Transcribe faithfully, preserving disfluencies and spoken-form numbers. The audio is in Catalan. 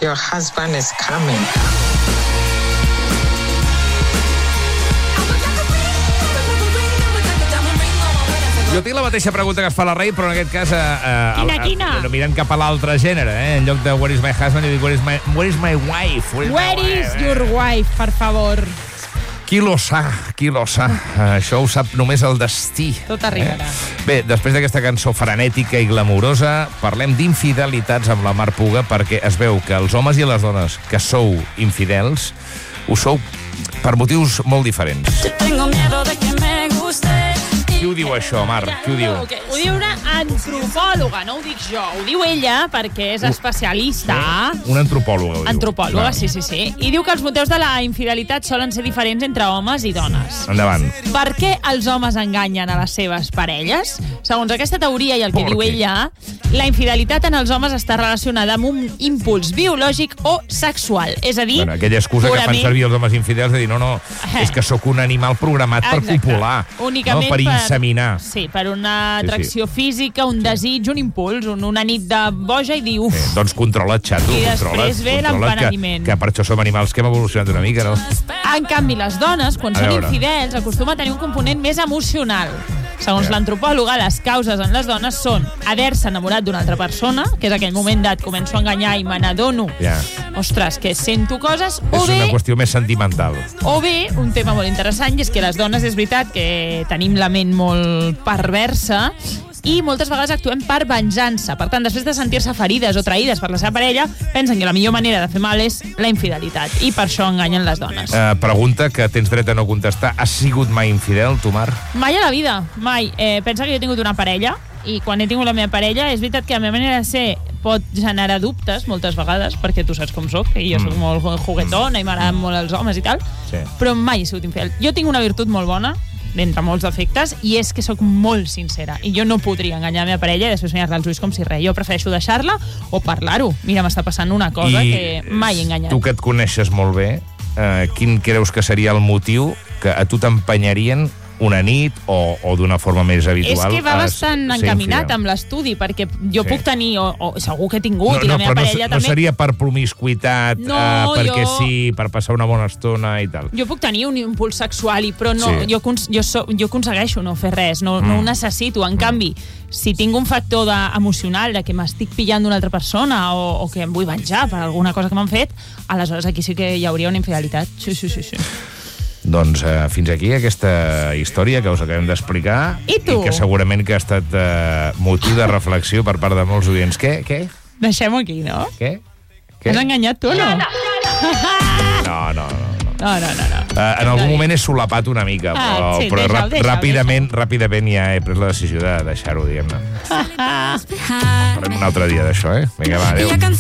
your husband is coming. Jo tinc la mateixa pregunta que es fa la Rei, però en aquest cas... Eh, eh, Quina, quina? Eh, mirant cap a l'altre gènere, eh? En lloc de Where is my husband, jo dic Where is my, where is my wife? Where is, Where my is wife? your wife, per favor? Qui lo sa, qui lo sa. Això ho sap només el destí. Tot arribarà. Eh? Bé, després d'aquesta cançó frenètica i glamurosa, parlem d'infidelitats amb la Mar Puga, perquè es veu que els homes i les dones que sou infidels ho sou per motius molt diferents. Tengo miedo de que me guste. Qui ho diu, això, Mar? Qui ho diu? Ho diu una antropòloga, no ho dic jo. Ho diu ella perquè és especialista. Una antropòloga, ho diu. Antropòloga, Clar. sí, sí, sí. I diu que els motius de la infidelitat solen ser diferents entre homes i dones. Endavant. Per què els homes enganyen a les seves parelles? Segons aquesta teoria i el que Per diu què? ella, la infidelitat en els homes està relacionada amb un impuls biològic o sexual. És a dir, Bueno, aquella excusa que fan purament- servir els homes infidels de dir, no, no, Eh. és que sóc un animal programat per Exacte. copular, Únicament no per inseminar. Sí, per una Sí, sí. atracció física, un desig, un impuls, un, una nit de boja i dir, uf, Eh, doncs controla't, xato, I després controla't. ve controla't, l'empenediment. Que, que per això som animals que hem evolucionat una mica, no? En canvi, les dones, quan A són veure. infidels, acostuma a tenir un component més emocional. Segons Ja. l'antropòloga, les causes en les dones són haver-se enamorat d'una altra persona, que és aquell moment de et començo a enganyar i me n'adono, Ja. ostres, que sento coses, o És una bé, qüestió més sentimental. o bé, un tema molt interessant, i és que les dones, és veritat que tenim la ment molt perversa, i moltes vegades actuem per venjança. Per tant, després de sentir-se ferides o traïdes per la seva parella, pensen que la millor manera de fer mal és la infidelitat, i per això enganyen les dones. Eh, pregunta que tens dret a no contestar. Has sigut mai infidel, tu, Mar? Mai a la vida, mai. Eh, pensa que jo he tingut una parella, i quan he tingut la meva parella, és veritat que la meva manera de ser pot generar dubtes moltes vegades, perquè tu saps com soc, i jo soc molt juguetona i m'agraden molt els homes i tal, Sí. però mai he sigut infidel. Jo tinc una virtut molt bona, d'entre molts defectes, i és que sóc molt sincera, i jo no podria enganyar la meva parella i després mirar-la als ulls com si res. Jo prefereixo deixar-la o parlar-ho. Mira, m'està passant una cosa I que mai he enganyat. tu que et coneixes molt bé, eh, quin creus que seria el motiu que a tu t'empenyarien una nit o, o d'una forma més habitual? És que va a bastant ser encaminat infidel? amb l'estudi, perquè jo Sí. puc tenir, o, o segur que he tingut, No, i la no, meva però no, parella no també... seria per promiscuitat, No, eh, perquè jo- sí, per passar una bona estona i tal. Jo puc tenir un impuls sexual, i- però no, Sí. jo, cons- jo, so, jo aconsegueixo no fer res, no, Mm. no ho necessito. En canvi, si tinc un factor de, emocional de que m'estic pillant d'una altra persona o, o que em vull venjar per alguna cosa que m'han fet, aleshores aquí sí que hi hauria una infidelitat. Sí, sí, sí, sí. Doncs eh, fins aquí aquesta història que us acabem d'explicar. I tu? I que segurament que ha estat eh, motiu de reflexió per part de molts oients. Què? Què? Deixem-ho aquí, no? Què? Què? Has enganyat tu o no? No, no, no. no. No, no, no. no. Uh, en algun moment he solapat una mica, Ah, però, sí, però deixa-ho, rap deixa-ho, ràpidament, ràpidament ja he pres la decisió de deixar-ho, diguem-ne. Farem un altre dia d'això, eh? Vinga, va, adéu.